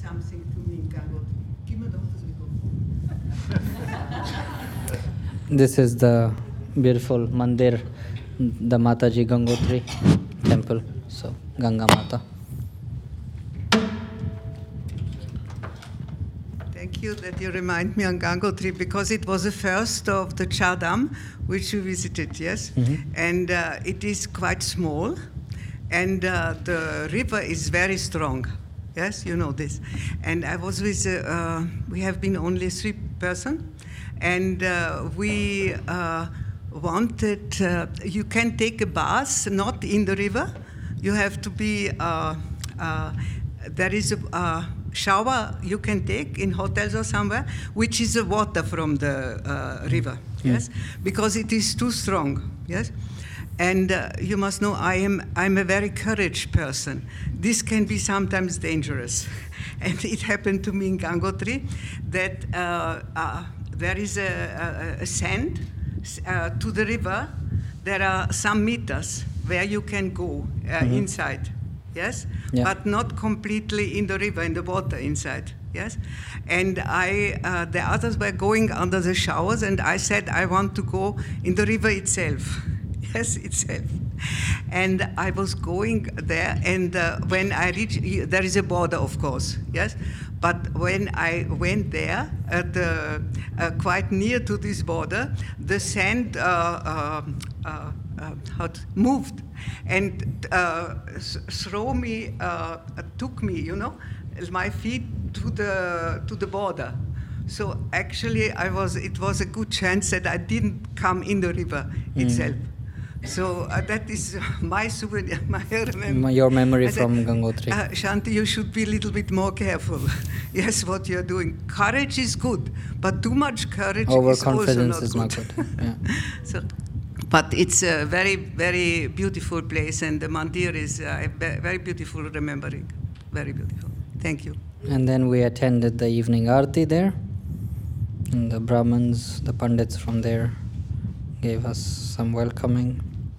something to me in Gangotri. Gib mir doch das Mikro. This is the beautiful mandir, the Mataji Gangotri temple. So, Ganga Mata. Thank you that you remind me on Gangotri, because it was the first of the Char Dham which we visited, yes? And it is quite small, and the river is very strong. Yes, you know this. And I was with, we have been only 3 persons, and we wanted, you can take a bath, not in the river. You have to be, there is a shower you can take in hotels or somewhere, which is the water from the river, yes? Because it is too strong, yes? And you must know, I'm a very courage person. This can be sometimes dangerous. And it happened to me in Gangotri that there is a sand to the river. There are some meters where you can go inside, yes? Yeah. But not completely in the river, in the water inside, yes? And the others were going under the showers, and I said, I want to go in the river itself. Yes, itself. And I was going there, and when I reached, there is a border, of course, yes? But when I went there, quite near to this border, the sand moved and took me, you know, my feet to the border. So actually, it was a good chance that I didn't come in the river itself. So that is my souvenir, Your memory from Gangotri. Shanti, you should be a little bit more careful. Yes, what you're doing. Courage is good, but too much courage is also Overconfidence not is not good. Yeah. So, but it's a very, very beautiful place, and the mandir is a very beautiful remembering. Very beautiful. Thank you. And then we attended the evening Aarti there. And the Brahmins, the Pandits from there gave us some welcoming.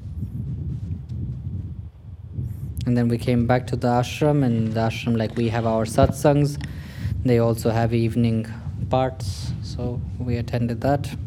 And then we came back to the ashram, and the ashram, like we have our satsangs, they also have evening parts, so we attended that.